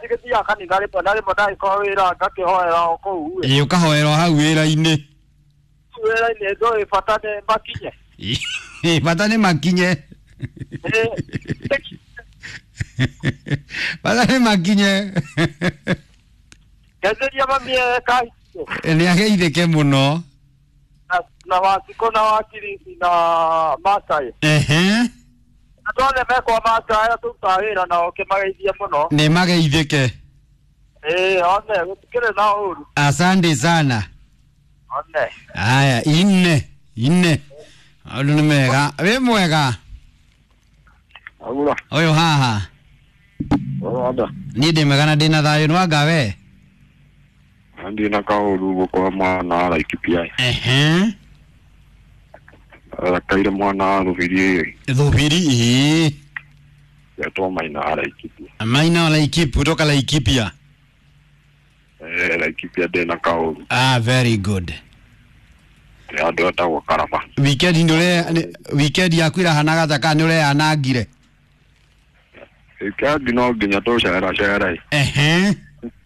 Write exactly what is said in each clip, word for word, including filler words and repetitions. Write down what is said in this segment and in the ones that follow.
tigiti akani ngari ponari modai ko wira ngakihoera okou ĩ ukahoerwo hau wĩra-inĩ wĩra-inĩ ndũĩ bata nĩ makinye ĩ bata nĩ makinye bata nĩ makinye getheria mamie kai nĩ ageithĩke mũno na Wakiko na Wakirisi na Masai ehe atone mekwa Masai atuta wĩra nao kĩmageithie mũno nĩ mageithĩke eh one gutikire na uru asante sana one haya inne inne andu nĩ mega wĩ mwega agura ũyũ haha oda niĩ ndĩ mwega na ndĩna thayũ nĩwanga we ndi na kauru gukwa mwana Laikipia ehe akaire mwana Rubiri Rubiri ĩ yatwa Maina Laikipia Maina Laikipia kutoka Laikipia eh Laikipia ndina kauru ah very good ya ndota kwa Karaba weekend ndore weekend yaku irahanaga ta kana ure anangire weekend no nginya to shara shara ehe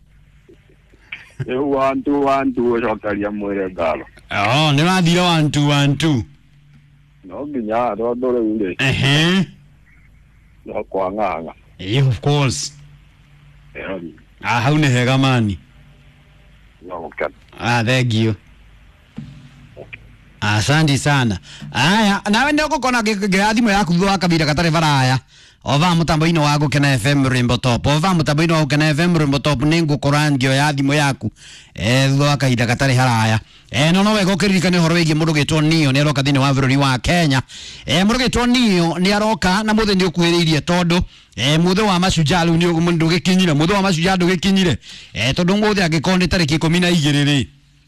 eu wantu wantu cokaria mwire ngalo oh nĩ wathire one two one two no nginya ndo ndore ule ehe no kwa nganga yeah of course eh ah hau nĩ hega mani no kan ah thank you asante sana aya nawe ndio gukona thimũ yaku thwa kabira gatarĩ baraya ova mutambo-inĩ wa Gukena F M Rimbo Top ova mutambo-inĩ wa Gukena F M Rimbo Top nĩ ngũkora ngio ya thimũ yaku eh thwa kahinda gatarĩ haraya eh no no wega ũkĩririkane ũhoro wĩgiĩ mũndũ gĩtwo Nio nĩ aroka thĩinĩ wa bũrũri wa Kenya eh mũndũ gĩtwo Nio nĩ aroka na mũthĩ nĩ ũkuhĩrĩirie tondũ eh mũthĩ wa Mashujaa rĩu nĩ mũndũ gĩkinyire mũthĩ wa Mashujaa ndũgĩkinyire eh tondũ mũthĩ angĩkorwo nĩ tarĩki ikũmi na igĩrĩ rĩ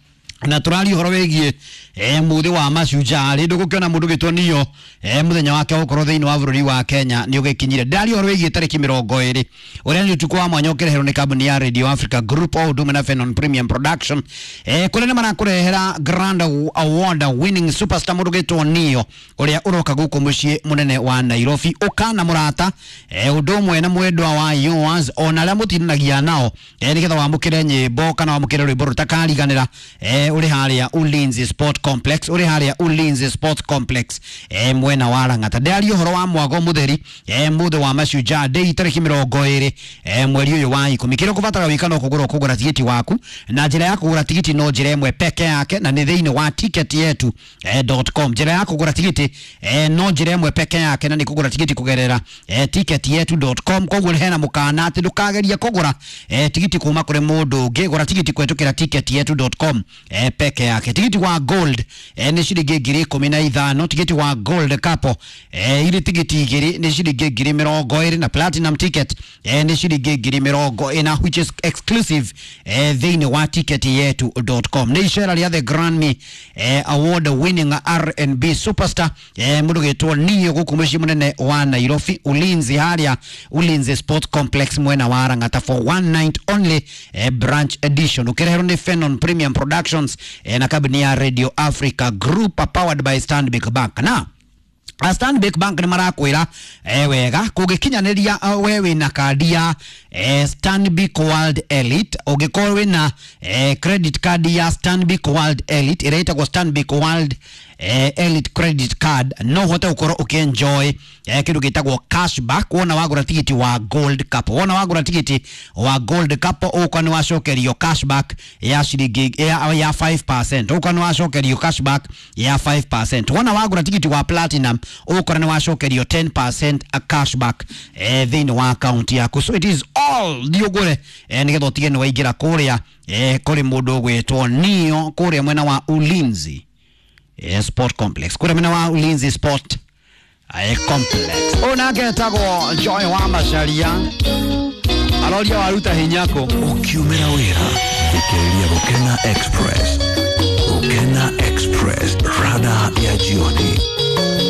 na turali horo wegie eh muthi wa Mashujaa ri ndugukiona mundu gitwo Nio eh muthenya wake ukoro thiini wa bururi wa Kenya ni ugikinyire ndari horo wegie tariki mirongo iri uria ni utuko wa mwanya ukireherwo ni kambuni ya Radio Africa Group au Domina Fenon Premium Production eh kule ni marakurehera Grand Award winning superstar mundu gitwo Nio uria uroka guku mucii munene wa Nairobi ukana murata eh udumwe na mwendwa wa yours ona la mutinanagia nao eh nigetha wamukire nyimbo kana wamukire rwimbo rutakariganira eh uri haria Ulinzi Sport Complex uri haria Ulinzi Sport Complex eh mwena wa Lang'ata ndari uhoro wa mwago mutheri eh muthe wa Mashujaa day tariki mirongo iri eh mweri uyu wa ikumi kiro kubatara wikano kugura kugura tigiti waku na njira ya kugura tigiti no njira imwe peke yake na ni thiini wa ticket yetu eh .com njira ya kugura tigiti eh no njira imwe peke yake na ni kugura tigiti kugerera eh ticket yetu .com koguo hena mukana ati ndukageria kugura eh tigiti kuma kuri mundu ungi gura tigiti kwetukira ticket yetu .com eh peke yake tigiti wa gold eh ni shilingi ngiri ikumi na ithano tigiti wa gold kapo eh ile tigiti igiri ni shilingi ngiri mirongo iri na platinum ticket eh ni shilingi ngiri mirongo ina which is exclusive eh thiini wa ticket yetu .com ni ishara ya the Grammy eh award winning R and B superstar eh mundu gitwo Nio gukumishi munene wa Nairobi Ulinzi haria Ulinzi Sport Complex mwena wa Lang'ata for one night only eh, branch edition ukireherwo ni Fenon Premium Productions eh, na kabini ya Radio Africa Group powered by Stanbic Bank na Stanbic Bank ni marakwira eh wega kugikinyaniria uh, wewe na kadi ya eh, Stanbic World Elite ugikorwo wina eh, credit card ya Stanbic World Elite ireita kwa Stanbic World eh, Elite credit card no hote ukoro ukienjoy eh, kitu gitagwo cashback wona wagura tigiti wa gold cup wona wagura tigiti wa gold cup uko ni washokerio cashback ya shilingi ya, ya five percent uko ni washokerio cashback ya five percent wona wagura tigiti wa platinum uko ni washokerio ten percent a cashback eh, thiini wa account yaku so it is all diogore eh, nigetho tigene waingira kuria eh, kuri mundu gwitwo Nio kuria mwena wa Ulinzi eh, Sport Complex kuria mwena wa Ulinzi Sport eh, Complex ona getagwo Joy wa Macharia aloria waruta hinyako ukiumira wira thikĩrĩria Gukena Express Gukena Express rada ya jioni.